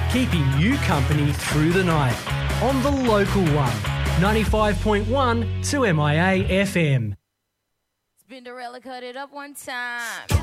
keeping you company through the night. On the local one, 95.1 2MIA FM. Spinderella cut it up one time.